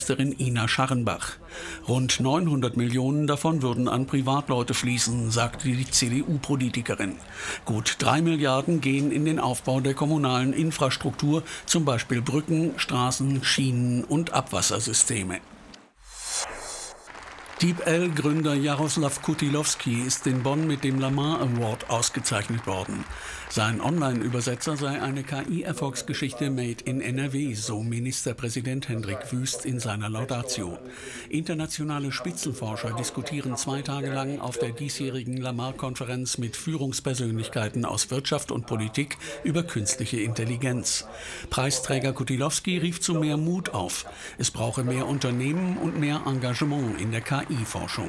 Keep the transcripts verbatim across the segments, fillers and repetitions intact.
Ina Scharrenbach. Rund neunhundert Millionen davon würden an Privatleute fließen, sagte die C D U-Politikerin. Gut drei Milliarden gehen in den Aufbau der kommunalen Infrastruktur, zum Beispiel Brücken, Straßen, Schienen und Abwassersysteme. DeepL-Gründer Jaroslav Kutilowski ist in Bonn mit dem Lamar Award ausgezeichnet worden. Sein Online-Übersetzer sei eine K I-Erfolgsgeschichte made in N R W, so Ministerpräsident Hendrik Wüst in seiner Laudatio. Internationale Spitzenforscher diskutieren zwei Tage lang auf der diesjährigen Lamar-Konferenz mit Führungspersönlichkeiten aus Wirtschaft und Politik über künstliche Intelligenz. Preisträger Kutilowski rief zu mehr Mut auf. Es brauche mehr Unternehmen und mehr Engagement in der K I-Forschung.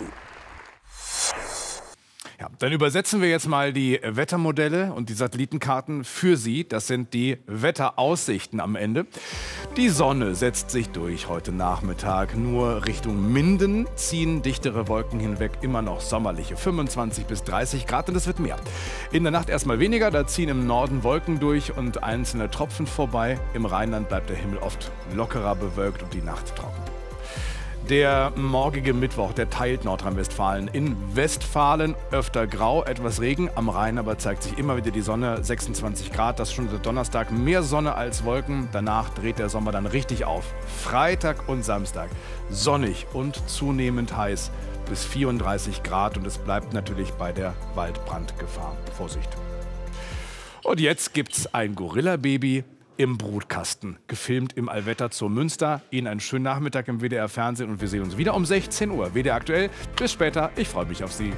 Ja, dann übersetzen wir jetzt mal die Wettermodelle und die Satellitenkarten für Sie. Das sind die Wetteraussichten am Ende. Die Sonne setzt sich durch heute Nachmittag. Nur Richtung Minden ziehen dichtere Wolken hinweg, immer noch sommerliche fünfundzwanzig bis dreißig Grad, und es wird mehr. In der Nacht erstmal weniger, da ziehen im Norden Wolken durch und einzelne Tropfen vorbei. Im Rheinland bleibt der Himmel oft lockerer bewölkt und die Nacht trocken. Der morgige Mittwoch, der teilt Nordrhein-Westfalen in Westfalen öfter grau, etwas Regen. Am Rhein aber zeigt sich immer wieder die Sonne, sechsundzwanzig Grad. Das ist schon der Donnerstag, mehr Sonne als Wolken. Danach dreht der Sommer dann richtig auf. Freitag und Samstag sonnig und zunehmend heiß bis vierunddreißig Grad. Und es bleibt natürlich bei der Waldbrandgefahr. Vorsicht. Und jetzt gibt's ein Gorilla-Baby im Brutkasten, gefilmt im Allwetter zur Münster. Ihnen einen schönen Nachmittag im W D R-Fernsehen und wir sehen uns wieder um sechzehn Uhr. W D R aktuell. Bis später. Ich freue mich auf Sie.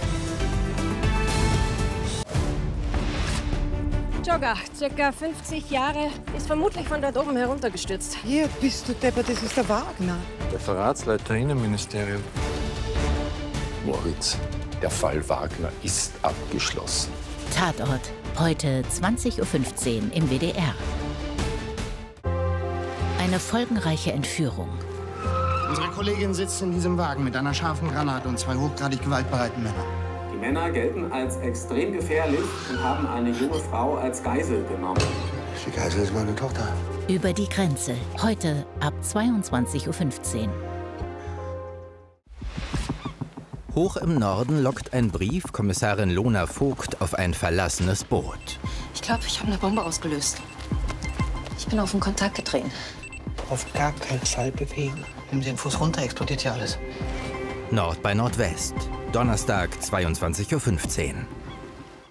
Jogger, circa fünfzig Jahre, ist vermutlich von dort oben heruntergestürzt. Hier bist du deppert, das ist der Wagner. Referatsleiter Innenministerium. Moritz, der Fall Wagner ist abgeschlossen. Tatort, heute zwanzig Uhr fünfzehn im W D R. Eine folgenreiche Entführung. Unsere Kollegin sitzt in diesem Wagen mit einer scharfen Granate und zwei hochgradig gewaltbereiten Männern. Die Männer gelten als extrem gefährlich und haben eine junge Frau als Geisel genommen. Die Geisel ist meine Tochter. Über die Grenze, heute ab zweiundzwanzig Uhr fünfzehn. Hoch im Norden lockt ein Brief Kommissarin Lona Vogt auf ein verlassenes Boot. Ich glaube, ich habe eine Bombe ausgelöst. Ich bin auf den Kontakt getreten. Auf gar keinen Fall bewegen. Nehmen Sie den Fuß runter, explodiert hier alles. Nord bei Nordwest, Donnerstag, zweiundzwanzig Uhr fünfzehn.